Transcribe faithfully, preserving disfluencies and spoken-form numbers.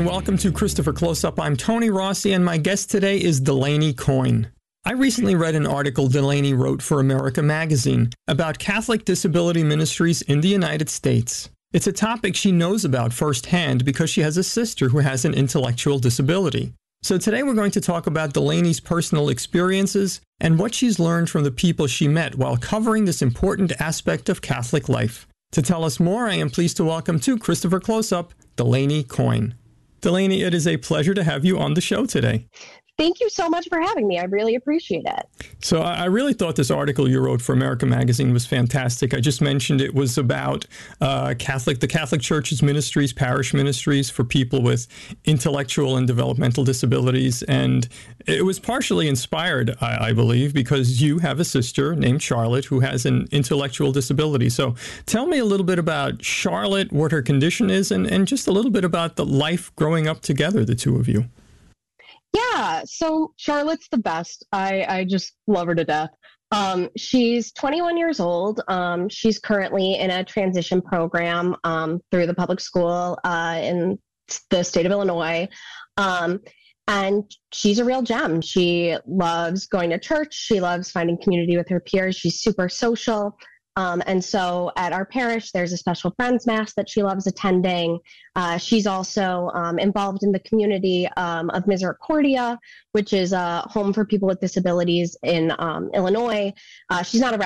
and welcome to Christopher Close-Up. I'm Tony Rossi, and my guest today is Delaney Coyne. I recently read an article Delaney wrote for America Magazine about Catholic disability ministries in the United States. It's a topic she knows about firsthand because she has a sister who has an intellectual disability. So today we're going to talk about Delaney's personal experiences and what she's learned from the people she met while covering this important aspect of Catholic life. To tell us more, I am pleased to welcome to Christopher Close-Up, Delaney Coyne. Delaney, it is a pleasure to have you on the show today. Thank you so much for having me. I really appreciate it. So I really thought this article you wrote for America Magazine was fantastic. I just mentioned it was about uh, Catholic, the Catholic Church's ministries, parish ministries for people with intellectual and developmental disabilities. And it was partially inspired, I, I believe, because you have a sister named Charlotte who has an intellectual disability. So tell me a little bit about Charlotte, what her condition is, and, and just a little bit about the life growing up together, the two of you. Yeah, so Charlotte's the best. I, I just love her to death. Um, she's twenty-one years old. Um, she's currently in a transition program um, through the public school uh, in the state of Illinois. Um, and she's a real gem. She loves going to church. She loves finding community with her peers. She's super social. Um, and so at our parish, there's a special Friends Mass that she loves attending. Uh, she's also um, involved in the community um, of Misericordia, which is a home for people with disabilities in um, Illinois. Uh, she's not a